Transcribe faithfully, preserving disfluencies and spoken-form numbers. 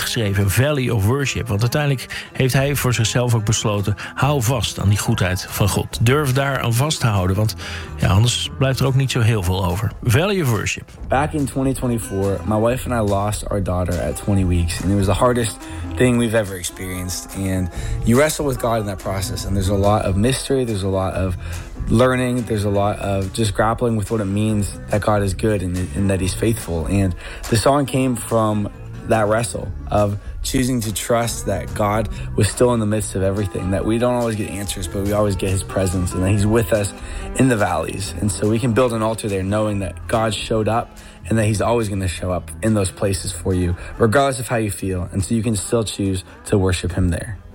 geschreven, Valley of Worship. Want uiteindelijk heeft hij voor zichzelf ook besloten, hou vast aan die goedheid van God. Durf daar aan vast te houden, want ja, anders blijft er ook niet zo heel veel over. Valley of Worship. Back in twenty twenty-four, my wife and I lost our daughter at twenty weeks. And it was the hardest thing we've ever experienced. And you wrestle with God in that process. And there's a lot of mystery, there's a lot of learning, there's a lot of just grappling with what it means that God is good and, and that he's faithful. And the song came from that wrestle of choosing to trust that God was still in the midst of everything, that we don't always get answers, but we always get his presence, and that he's with us in the valleys. And so we can build an altar there knowing that God showed up and that he's always going to show up in those places for you, regardless of how you feel. And so you can still choose to worship him there.